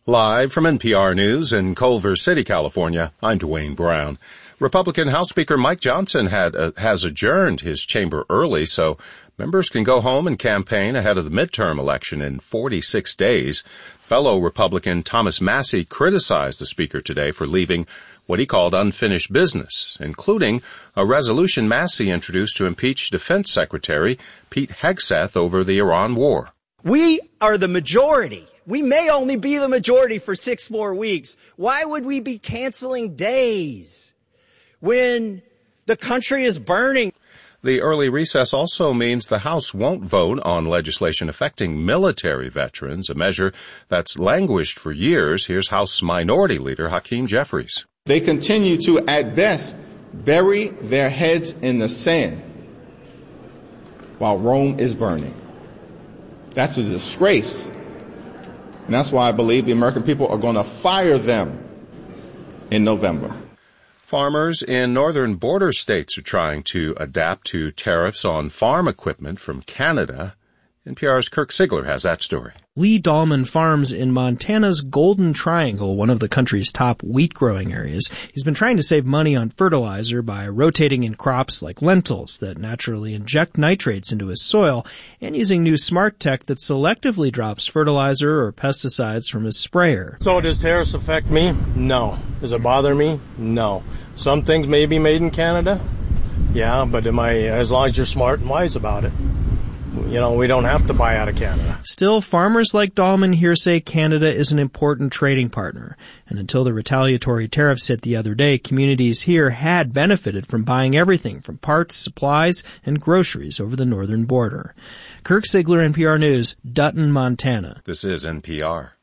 Live from NPR News in Culver City, California, I'm Dwayne Brown. Republican House Speaker Mike Johnson has adjourned his chamber early so members can go home and campaign ahead of the midterm election in 46 days. Fellow Republican Thomas Massie criticized the speaker today for leaving what he called unfinished business, including a resolution Massie introduced to impeach Defense Secretary Pete Hegseth over the Iran war. We are the majority. We may only be the majority for 6 more weeks. Why would we be canceling days when the country is burning? The early recess also means the House won't vote on legislation affecting military veterans, a measure that's languished for years. Here's House Minority Leader Hakeem Jeffries. They continue to, at best, bury their heads in the sand while Rome is burning. That's a disgrace. And that's why I believe the American people are going to fire them in November. Farmers in northern border states are trying to adapt to tariffs on farm equipment from Canada. NPR's Kirk Sigler has that story. Lee Dahlman farms in Montana's Golden Triangle, one of the country's top wheat-growing areas. He's been trying to save money on fertilizer by rotating in crops like lentils that naturally inject nitrates into his soil and using new smart tech that selectively drops fertilizer or pesticides from his sprayer. So does tariffs affect me? No. Does it bother me? No. Some things may be made in Canada. Yeah, but as long as you're smart and wise about it. You know, we don't have to buy out of Canada. Still, farmers like Dahlman here say Canada is an important trading partner. And until the retaliatory tariffs hit the other day, communities here had benefited from buying everything from parts, supplies, and groceries over the northern border. Kirk Sigler, NPR News, Dutton, Montana. This is NPR.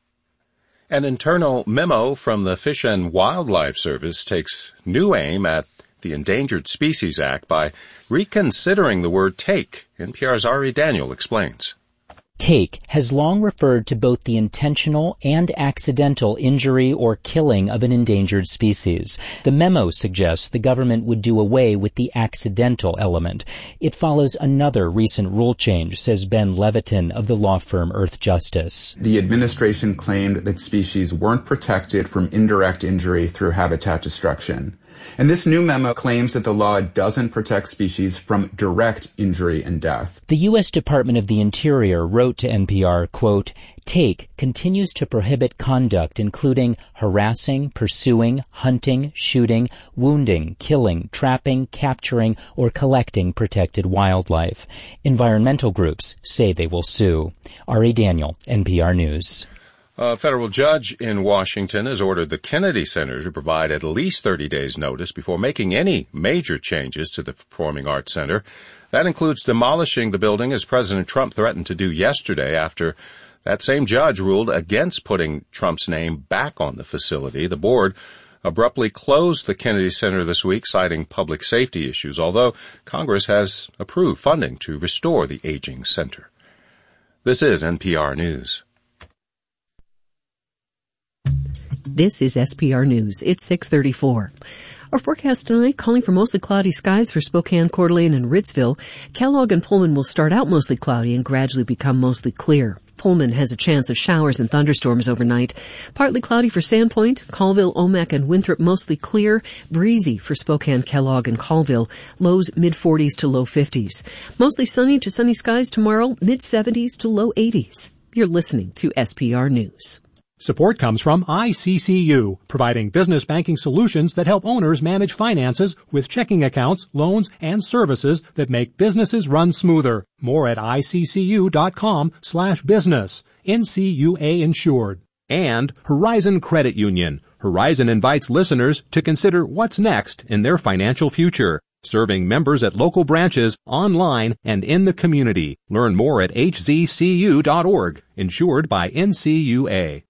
An internal memo from the Fish and Wildlife Service takes new aim at the Endangered Species Act by reconsidering the word take. NPR's Ari Daniel explains. Take has long referred to both the intentional and accidental injury or killing of an endangered species. The memo suggests the government would do away with the accidental element. It follows another recent rule change, says Ben Levitin of the law firm Earth Justice. The administration claimed that species weren't protected from indirect injury through habitat destruction. And this new memo claims that the law doesn't protect species from direct injury and death. The U.S. Department of the Interior wrote to NPR, quote, Take continues to prohibit conduct including harassing, pursuing, hunting, shooting, wounding, killing, trapping, capturing, or collecting protected wildlife. Environmental groups say they will sue. Ari Daniel, NPR News. A federal judge in Washington has ordered the Kennedy Center to provide at least 30 days' notice before making any major changes to the Performing Arts Center. That includes demolishing the building, as President Trump threatened to do yesterday after that same judge ruled against putting Trump's name back on the facility. The board abruptly closed the Kennedy Center this week, citing public safety issues, although Congress has approved funding to restore the aging center. This is NPR News. This is SPR News. It's 6:34. Our forecast tonight calling for mostly cloudy skies for Spokane, Coeur d'Alene, and Ritzville. Kellogg and Pullman will start out mostly cloudy and gradually become mostly clear. Pullman has a chance of showers and thunderstorms overnight. Partly cloudy for Sandpoint, Colville, Omak, and Winthrop mostly clear. Breezy for Spokane, Kellogg, and Colville. Lows mid-40s to low 50s. Mostly sunny to sunny skies tomorrow, mid-70s to low 80s. You're listening to SPR News. Support comes from ICCU, providing business banking solutions that help owners manage finances with checking accounts, loans, and services that make businesses run smoother. More at iccu.com/business. NCUA insured. And Horizon Credit Union. Horizon invites listeners to consider what's next in their financial future. Serving members at local branches, online, and in the community. Learn more at hzcu.org. Insured by NCUA.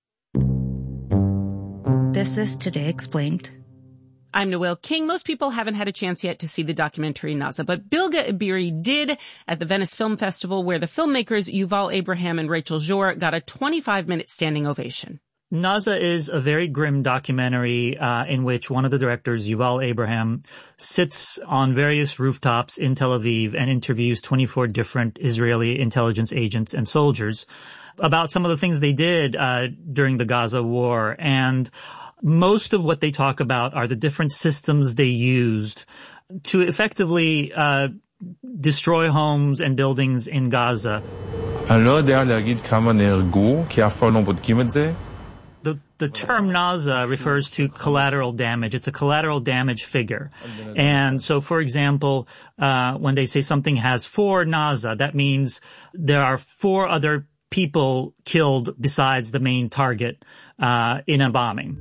This is Today Explained. I'm Noelle King. Most people haven't had a chance yet to see the documentary Naza, but Bilge Ebiri did at the Venice Film Festival, where the filmmakers Yuval Abraham and Rachel Jor got a 25-minute standing ovation. Naza is a very grim documentary in which one of the directors, Yuval Abraham, sits on various rooftops in Tel Aviv and interviews 24 different Israeli intelligence agents and soldiers. about some of the things they did during the Gaza war. And most of what they talk about are the different systems they used to effectively destroy homes and buildings in Gaza. The term Naza refers to collateral damage. It's a collateral damage figure. And so, for example, when they say something has 4 Naza, that means there are 4 other people killed besides the main target in a bombing.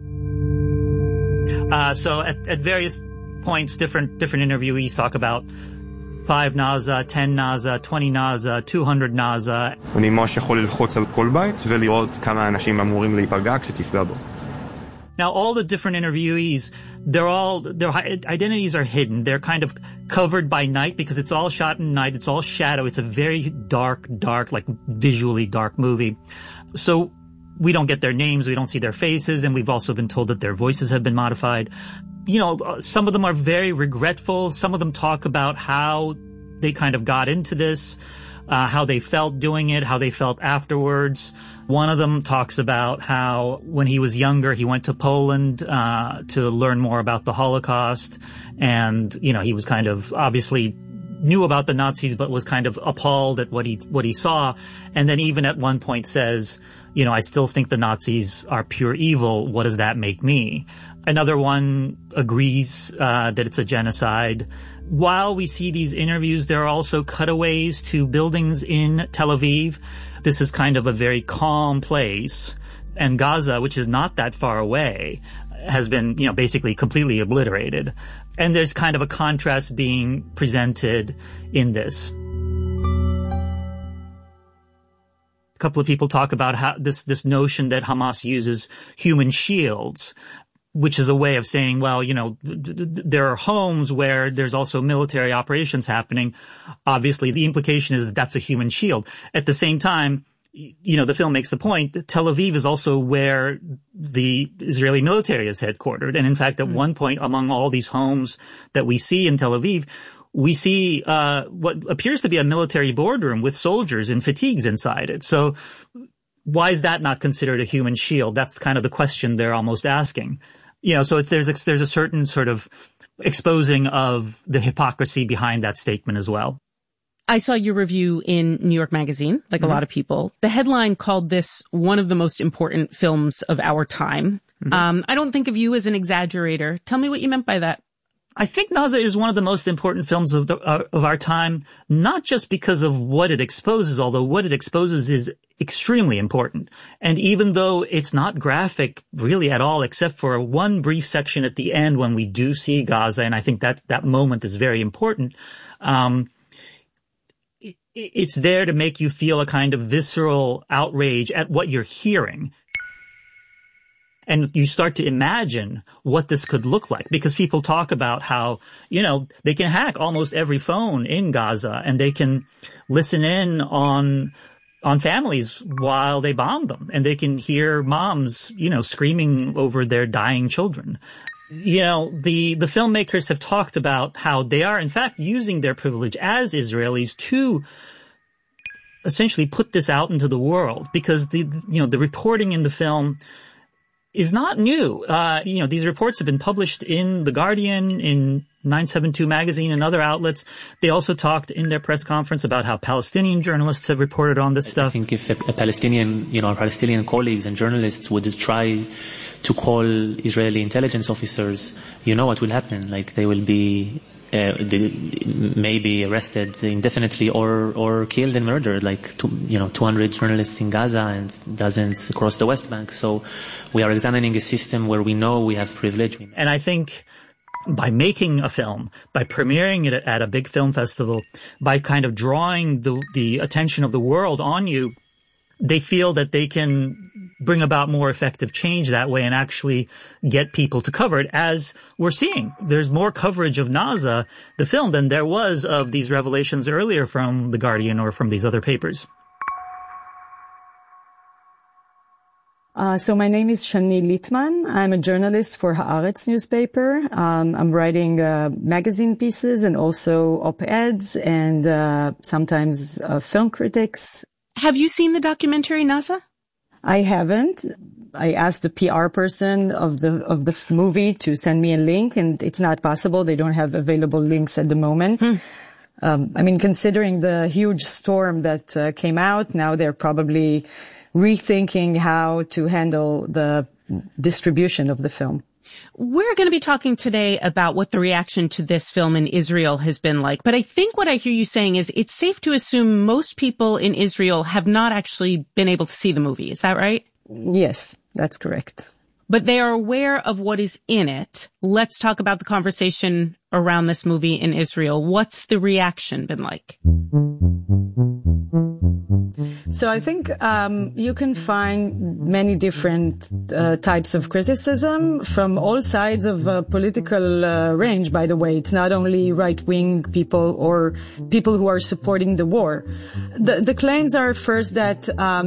So at various points, different interviewees talk about 5 Naza, 10 Naza, 20 Naza, 200 Naza. אני ממש יכול ללחוץ על כל בית ולראות כמה אנשים אמורים להיפגע כשתפגע בו. Now, all the different interviewees, their identities are hidden. They're kind of covered by night because it's all shot in night. It's all shadow. It's a very dark, like visually dark movie. So we don't get their names. We don't see their faces. And we've also been told that their voices have been modified. You know, some of them are very regretful. Some of them talk about how they kind of got into this, how they felt doing it, how they felt afterwards. One of them talks about how when he was younger, he went to Poland to learn more about the Holocaust. And, you know, he was kind of obviously knew about the Nazis, but was kind of appalled at what he saw. And then even at one point says, you know, I still think the Nazis are pure evil. What does that make me? Another one agrees that it's a genocide. While we see these interviews, there are also cutaways to buildings in Tel Aviv. This is kind of a very calm place. And Gaza, which is not that far away, has been, you know, basically completely obliterated. And there's kind of a contrast being presented in this. A couple of people talk about how this notion that Hamas uses human shields, which is a way of saying, well, you know, there are homes where there's also military operations happening. Obviously, the implication is that that's a human shield. At the same time, you know, the film makes the point that Tel Aviv is also where the Israeli military is headquartered. And in fact, at one point, among all these homes that we see in Tel Aviv, we see what appears to be a military boardroom with soldiers in fatigues inside it. So why is that not considered a human shield? That's kind of the question they're almost asking. You know, so there's a certain sort of exposing of the hypocrisy behind that statement as well. I saw your review in New York Magazine, like a lot of people. The headline called this one of the most important films of our time. I don't think of you as an exaggerator. Tell me what you meant by that. I think Naza is one of the most important films of our time, not just because of what it exposes, although what it exposes is extremely important. And even though it's not graphic really at all, except for one brief section at the end when we do see Gaza, and I think that moment is very important, it's there to make you feel a kind of visceral outrage at what you're hearing. And you start to imagine what this could look like, because people talk about how, you know, they can hack almost every phone in Gaza and they can listen in on families while they bomb them, and they can hear moms, you know, screaming over their dying children. You know, the filmmakers have talked about how they are in fact using their privilege as Israelis to essentially put this out into the world, because the reporting in the film is not new. You know, these reports have been published in The Guardian, in 972 magazine and other outlets. They also talked in their press conference about how Palestinian journalists have reported on this stuff. I think if our Palestinian colleagues and journalists would try to call Israeli intelligence officers, you know what will happen. Like, they will be maybe arrested indefinitely or killed and murdered, like 200 journalists in Gaza and dozens across the West Bank. So we are examining a system where we know we have privilege. And I think by making a film, by premiering it at a big film festival, by kind of drawing the attention of the world on you, they feel that they can bring about more effective change that way and actually get people to cover it, as we're seeing. There's more coverage of Naza, the film, than there was of these revelations earlier from The Guardian or from these other papers. So my name is Shani Littman. I'm a journalist for Haaretz newspaper. I'm writing magazine pieces and also op-eds and sometimes film critics. Have you seen the documentary, Naza? I haven't. I asked the PR person of the movie to send me a link, and it's not possible. They don't have available links at the moment. Considering the huge storm that came out, now they're probably rethinking how to handle the distribution of the film. We're going to be talking today about what the reaction to this film in Israel has been like. But I think what I hear you saying is it's safe to assume most people in Israel have not actually been able to see the movie. Is that right? Yes, that's correct. But they are aware of what is in it. Let's talk about the conversation around this movie in Israel. What's the reaction been like? So I think you can find many different types of criticism from all sides of a political range, by the way. It's not only right-wing people or people who are supporting the war. The claims are first that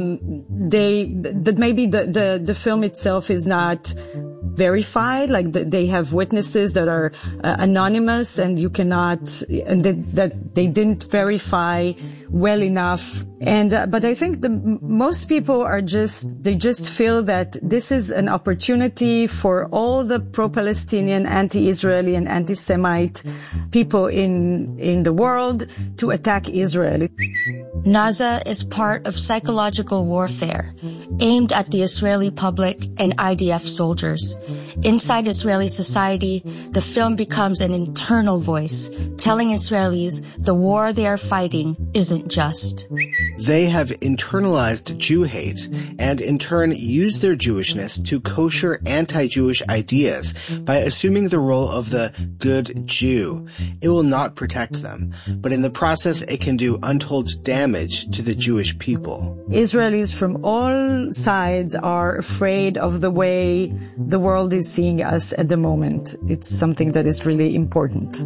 that maybe the film itself is not verified, like they have witnesses that are anonymous, and you cannot, and that they didn't verify well enough. And but I think most people they just feel that this is an opportunity for all the pro-Palestinian, anti-Israeli, and anti-Semite people in the world to attack Israel. Naza is part of psychological warfare aimed at the Israeli public and IDF soldiers. Inside Israeli society, the film becomes an internal voice telling Israelis the war they are fighting isn't just. They have internalized Jew hate and in turn use their Jewishness to kosher anti-Jewish ideas by assuming the role of the good Jew. It will not protect them, but in the process it can do untold damage to the Jewish people. Israelis from all sides are afraid of the way the world is seeing us at the moment. It's something that is really important.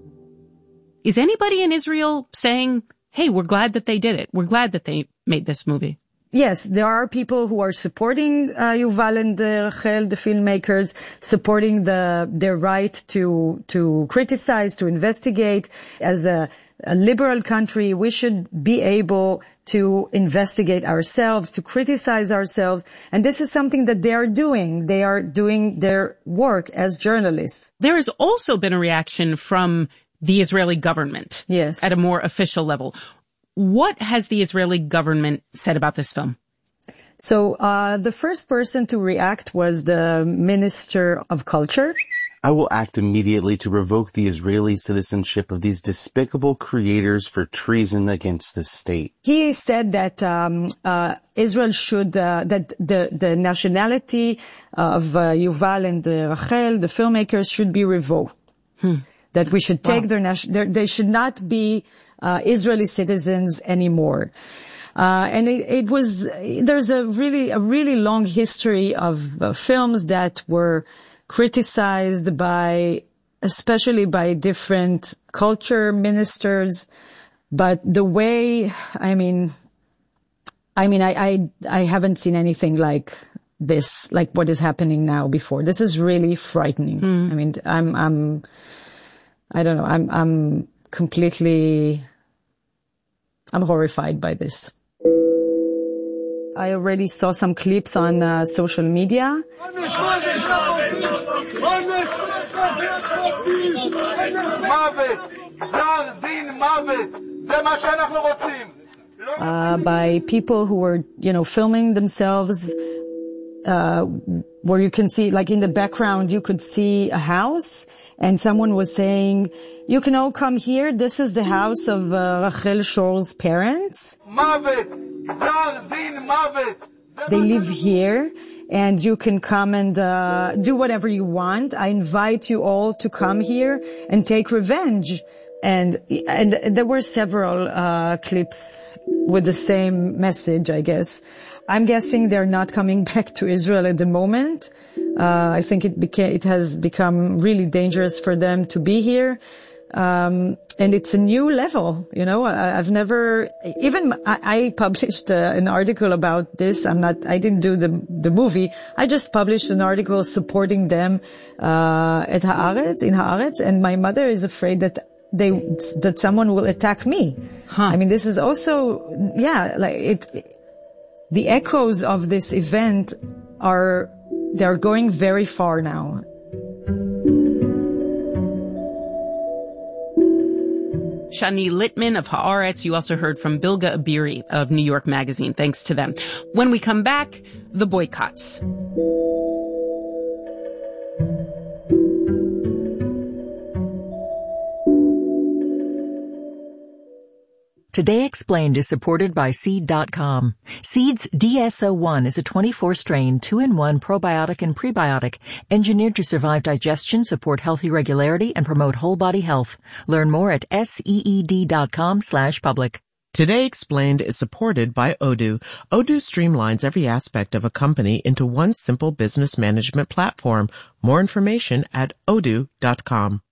Is anybody in Israel saying, hey, we're glad that they did it. We're glad that they made this movie? Yes, there are people who are supporting Yuval and Rachel, the filmmakers, supporting their right to criticize, to investigate. As a liberal country, we should be able to investigate ourselves, to criticize ourselves. And this is something that they are doing. They are doing their work as journalists. There has also been a reaction from the Israeli government. Yes. At a more official level. What has the Israeli government said about this film? So, the first person to react was the Minister of Culture. I will act immediately to revoke the Israeli citizenship of these despicable creators for treason against the state. He said that Israel should, that the nationality of Yuval and Rachel, the filmmakers, should be revoked. That we should take they should not be Israeli citizens anymore. And there's a really long history of films that were criticized especially by different culture ministers. But the way, I haven't seen anything like this, like what is happening now before. This is really frightening. I'm horrified by this. I already saw some clips on social media. By people who were, filming themselves, where you can see, like in the background, you could see a house, and someone was saying, you can all come here. This is the house of Rachel Shor's parents. They live here, and you can come and do whatever you want. I invite you all to come here and take revenge. And there were several clips with the same message, I guess. I'm guessing they're not coming back to Israel at the moment. I think it has become really dangerous for them to be here. And it's a new level, I published an article about this. I didn't do the movie. I just published an article supporting them, in Haaretz. And my mother is afraid that that someone will attack me. I mean, this is also, the echoes of this event they're going very far now. Shani Littman of Haaretz. You also heard from Bilga Abiri of New York Magazine. Thanks to them. When we come back, the boycotts. Today Explained is supported by Seed.com. Seed's DSO1 is a 24-strain, 2-in-1 probiotic and prebiotic engineered to survive digestion, support healthy regularity, and promote whole-body health. Learn more at seed.com/public. Today Explained is supported by Odoo. Odoo streamlines every aspect of a company into one simple business management platform. More information at odoo.com.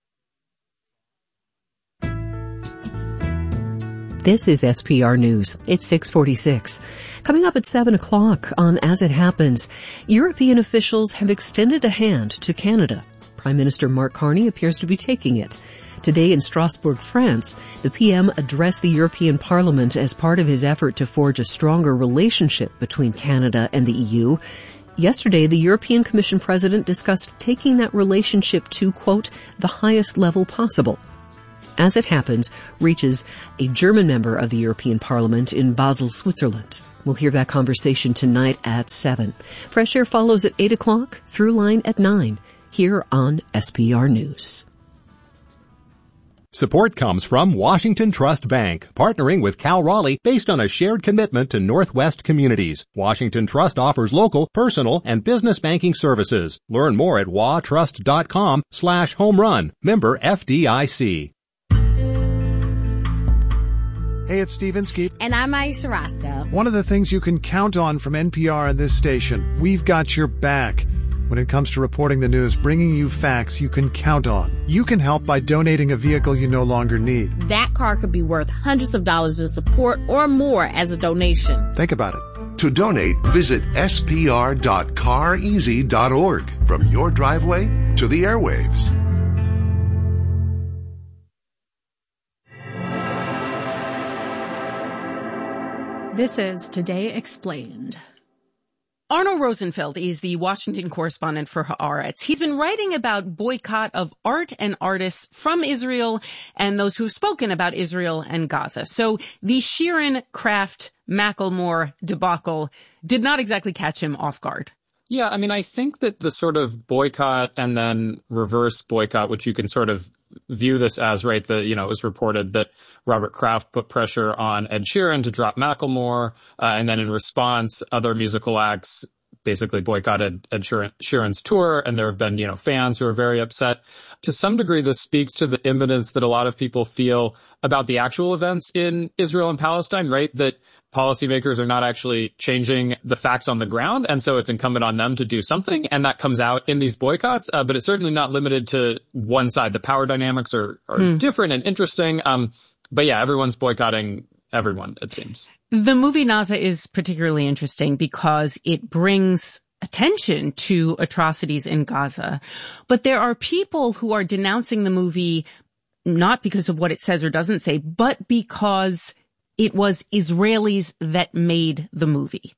This is SPR News. It's 6:46. Coming up at 7 o'clock on As It Happens, European officials have extended a hand to Canada. Prime Minister Mark Carney appears to be taking it. Today in Strasbourg, France, the PM addressed the European Parliament as part of his effort to forge a stronger relationship between Canada and the EU. Yesterday, the European Commission President discussed taking that relationship to, quote, the highest level possible. As It Happens reaches a German member of the European Parliament in Basel, Switzerland. We'll hear that conversation tonight at 7. Fresh Air follows at 8 o'clock, Throughline at 9, here on SPR News. Support comes from Washington Trust Bank, partnering with Cal Raleigh based on a shared commitment to Northwest communities. Washington Trust offers local, personal, and business banking services. Learn more at watrust.com/homerun. Member FDIC. Hey, it's Steve Inskeep. And I'm Aisha Roscoe. One of the things you can count on from NPR and this station, we've got your back. When it comes to reporting the news, bringing you facts you can count on. You can help by donating a vehicle you no longer need. That car could be worth hundreds of dollars in support or more as a donation. Think about it. To donate, visit spr.careasy.org. From your driveway to the airwaves. This is Today Explained. Arnold Rosenfeld is the Washington correspondent for Haaretz. He's been writing about boycott of art and artists from Israel and those who've spoken about Israel and Gaza. So the Sheeran, Kraft, Macklemore debacle did not exactly catch him off guard. Yeah, I mean, I think that the sort of boycott and then reverse boycott, which you can sort of view this as, right, it was reported that Robert Kraft put pressure on Ed Sheeran to drop Macklemore, and then in response, other musical acts basically boycotted Ed Sheeran's tour, and there have been, fans who are very upset. To some degree, this speaks to the impotence that a lot of people feel about the actual events in Israel and Palestine, right? That policymakers are not actually changing the facts on the ground, and so it's incumbent on them to do something, and that comes out in these boycotts, but it's certainly not limited to one side. The power dynamics are different and interesting, but yeah, everyone's boycotting everyone, it seems. The movie Naza is particularly interesting because it brings attention to atrocities in Gaza. But there are people who are denouncing the movie not because of what it says or doesn't say, but because it was Israelis that made the movie.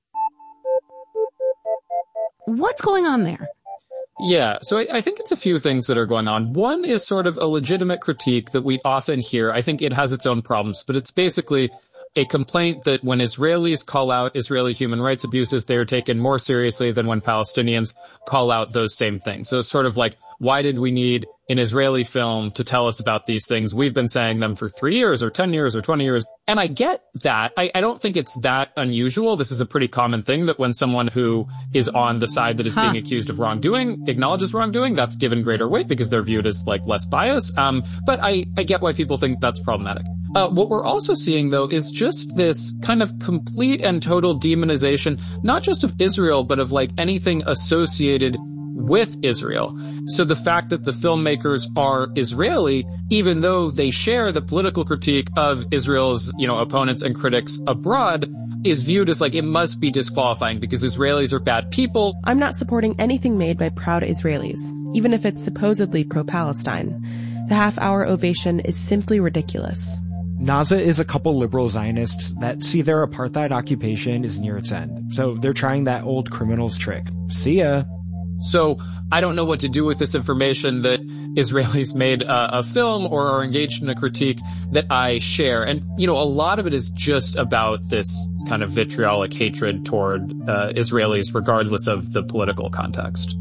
What's going on there? Yeah, so I think it's a few things that are going on. One is sort of a legitimate critique that we often hear. I think it has its own problems, but it's basically a complaint that when Israelis call out Israeli human rights abuses, they are taken more seriously than when Palestinians call out those same things. So it's sort of like, why did we need an Israeli film to tell us about these things? We've been saying them for 3 years or 10 years or 20 years. And I get that. I don't think it's that unusual. This is a pretty common thing that when someone who is on the side that is being accused of wrongdoing acknowledges wrongdoing, that's given greater weight because they're viewed as like less biased. But I get why people think that's problematic. What we're also seeing, though, is just this kind of complete and total demonization, not just of Israel, but of like anything associated with Israel. So the fact that the filmmakers are Israeli, even though they share the political critique of Israel's, opponents and critics abroad, is viewed as like it must be disqualifying because Israelis are bad people. I'm not supporting anything made by proud Israelis, even if it's supposedly pro-Palestine. The half-hour ovation is simply ridiculous. Naza is a couple liberal Zionists that see their apartheid occupation is near its end. So they're trying that old criminals trick. See ya. So I don't know what to do with this information that Israelis made a film or are engaged in a critique that I share. And, a lot of it is just about this kind of vitriolic hatred toward Israelis, regardless of the political context.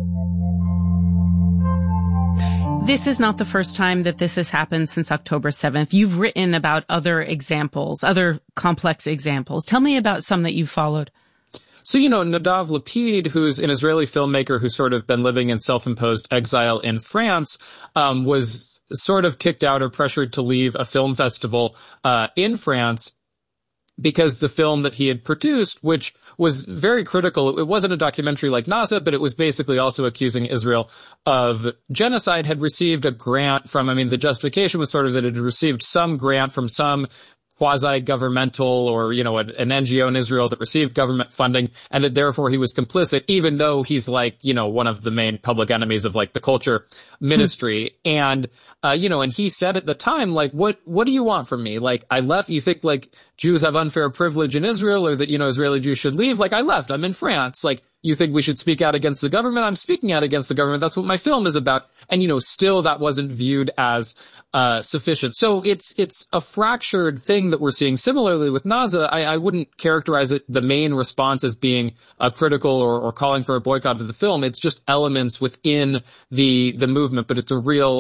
This is not the first time that this has happened since October 7th. You've written about other examples, other complex examples. Tell me about some that you've followed. So, Nadav Lapid, who's an Israeli filmmaker who's sort of been living in self-imposed exile in France, was sort of kicked out or pressured to leave a film festival in France because the film that he had produced, which was very critical, it wasn't a documentary like Naza, but it was basically also accusing Israel of genocide, had received a grant from, the justification was sort of that it had received some grant from some quasi-governmental or, an NGO in Israel that received government funding, and that therefore he was complicit, even though he's one of the main public enemies of the culture ministry. And, and he said at the time, what do you want from me? I left, you think Jews have unfair privilege in Israel or that, Israeli Jews should leave? I left, I'm in France. You think we should speak out against the government? I'm speaking out against the government. That's what my film is about. And, still that wasn't viewed as sufficient. So it's a fractured thing that we're seeing. Similarly with Naza, I wouldn't characterize it, the main response as being critical or calling for a boycott of the film. It's just elements within the movement, but it's a real,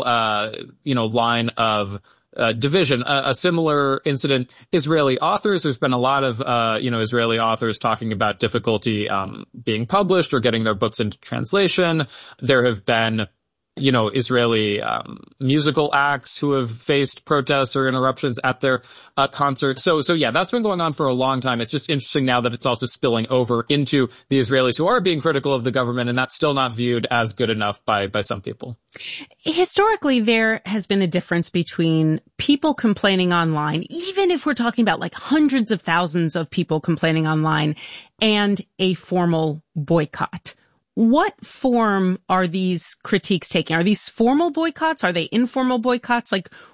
line of division. A similar incident, Israeli authors. There's been a lot of, Israeli authors talking about difficulty being published or getting their books into translation. There have been, Israeli musical acts who have faced protests or interruptions at their concerts. So yeah, that's been going on for a long time. It's just interesting now that it's also spilling over into the Israelis who are being critical of the government, and that's still not viewed as good enough by some people. Historically, there has been a difference between people complaining online, even if we're talking about hundreds of thousands of people complaining online, and a formal boycott. What form are these critiques taking? Are these formal boycotts? Are they informal boycotts?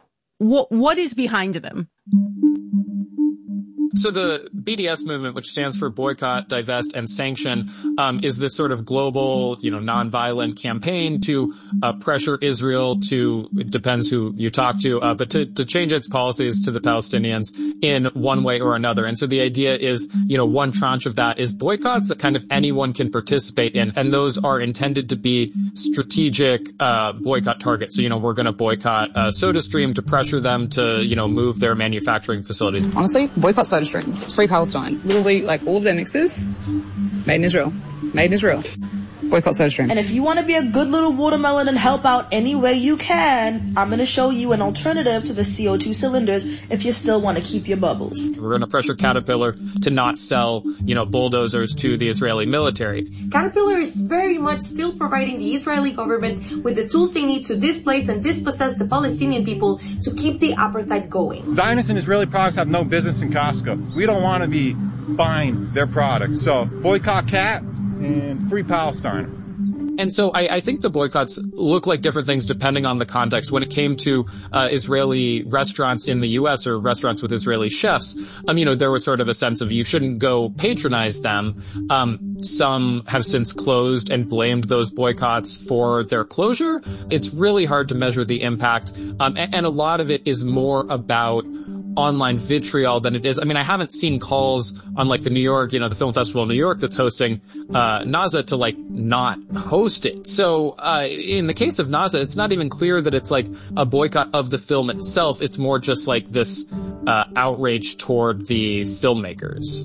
What is behind them? So the BDS movement, which stands for Boycott, Divest, and Sanction, is this sort of global, nonviolent campaign to pressure Israel to, it depends who you talk to, but to change its policies to the Palestinians in one way or another. And so the idea is, one tranche of that is boycotts that kind of anyone can participate in. And those are intended to be strategic boycott targets. So, we're going to boycott SodaStream to pressure them to, move their manufacturing facilities. Honestly, boycott SodaStream. Free Palestine. Literally, all of their mixes, made in Israel. Made in Israel. Boycott SodaStream. And if you want to be a good little watermelon and help out any way you can, I'm going to show you an alternative to the CO2 cylinders if you still want to keep your bubbles. We're going to pressure Caterpillar to not sell, bulldozers to the Israeli military. Caterpillar is very much still providing the Israeli government with the tools they need to displace and dispossess the Palestinian people to keep the apartheid going. Zionists and Israeli products have no business in Costco. We don't want to be buying their products. So boycott Cat and free Palestine. And so I think the boycotts look like different things depending on the context. When it came to Israeli restaurants in the U.S. or restaurants with Israeli chefs, there was sort of a sense of you shouldn't go patronize them. Some have since closed and blamed those boycotts for their closure. It's really hard to measure the impact. And a lot of it is more about online vitriol than it is. I haven't seen calls on the New York, the film festival in New York that's hosting Naza to not host it. So in the case of Naza, it's not even clear that it's a boycott of the film itself. It's more just this outrage toward the filmmakers.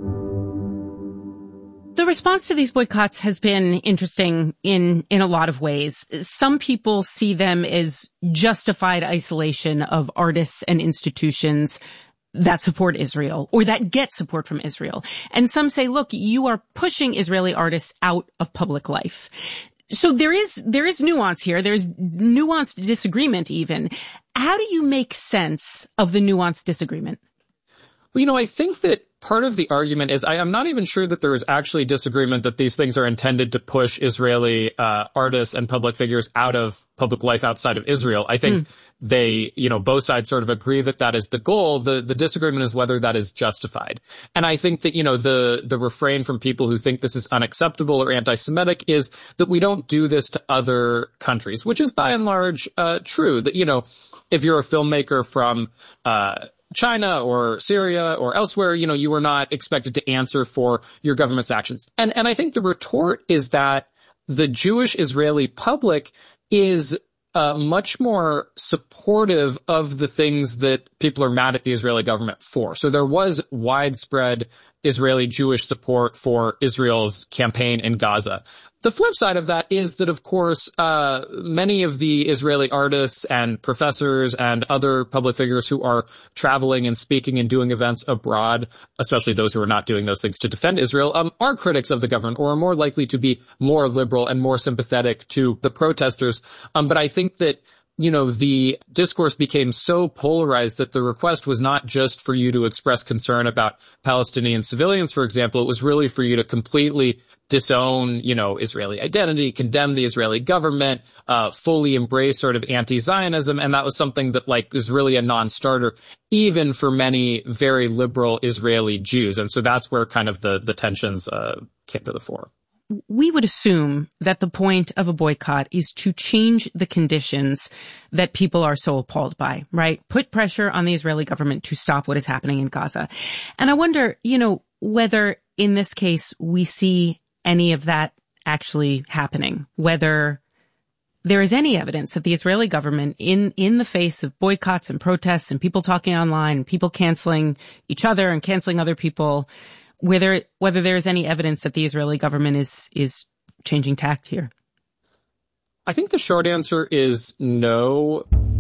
The response to these boycotts has been interesting in a lot of ways. Some people see them as justified isolation of artists and institutions that support Israel or that get support from Israel. And some say, look, you are pushing Israeli artists out of public life. So there is nuance here. There's nuanced disagreement even. How do you make sense of the nuanced disagreement? Well, I think that part of the argument is I'm not even sure that there is actually disagreement that these things are intended to push Israeli artists and public figures out of public life outside of Israel. I think they, both sides sort of agree that that is the goal. The disagreement is whether that is justified. And I think that, the refrain from people who think this is unacceptable or anti-Semitic is that we don't do this to other countries, which is by and large true. That, if you're a filmmaker from China or Syria or elsewhere, you are not expected to answer for your government's actions. And I think the retort is that the Jewish Israeli public is much more supportive of the things that people are mad at the Israeli government for. So there was widespread Israeli Jewish support for Israel's campaign in Gaza. The flip side of that is that, of course, many of the Israeli artists and professors and other public figures who are traveling and speaking and doing events abroad, especially those who are not doing those things to defend Israel, are critics of the government or are more likely to be more liberal and more sympathetic to the protesters. But I think that the discourse became so polarized that the request was not just for you to express concern about Palestinian civilians, for example. It was really for you to completely disown, Israeli identity, condemn the Israeli government, fully embrace sort of anti-Zionism. And that was something that is really a non-starter, even for many very liberal Israeli Jews. And so that's where kind of the tensions came to the fore. We would assume that the point of a boycott is to change the conditions that people are so appalled by, right? Put pressure on the Israeli government to stop what is happening in Gaza. And I wonder, whether in this case we see any of that actually happening, whether there is any evidence that the Israeli government, in the face of boycotts and protests and people talking online, people canceling each other and canceling other people, whether there is any evidence that the Israeli government is changing tact here. I think the short answer is no.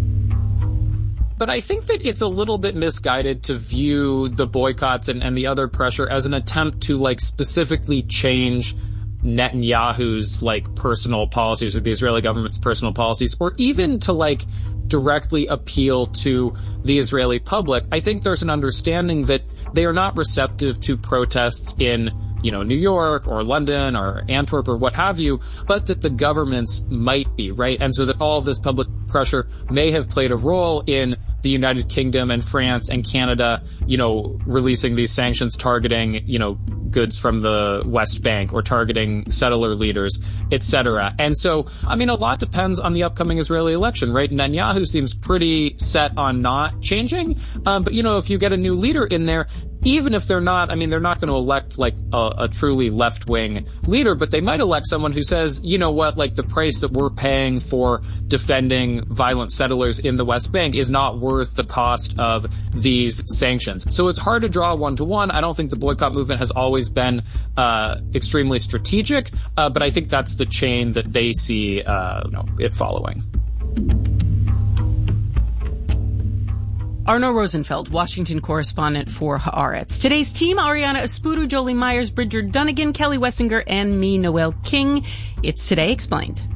But I think that it's a little bit misguided to view the boycotts and the other pressure as an attempt to specifically change Netanyahu's personal policies or the Israeli government's personal policies, or even to directly appeal to the Israeli public. I think there's an understanding that they are not receptive to protests in, New York or London or Antwerp or what have you, but that the governments might be, right? And so that all of this public pressure may have played a role in the United Kingdom and France and Canada, releasing these sanctions targeting, goods from the West Bank or targeting settler leaders, etc. And so, a lot depends on the upcoming Israeli election, right? Netanyahu seems pretty set on not changing. But, if you get a new leader in there, even if they're not, they're not going to elect a truly left-wing leader, but they might elect someone who says, the price that we're paying for defending violent settlers in the West Bank is not worth the cost of these sanctions. So it's hard to draw one-to-one. I don't think the boycott movement has always been extremely strategic, but I think that's the chain that they see it following. Arno Rosenfeld, Washington correspondent for Haaretz. Today's team, Ariana Espudu, Jolie Myers, Bridger Dunnigan, Kelly Wessinger, and me, Noel King. It's Today Explained.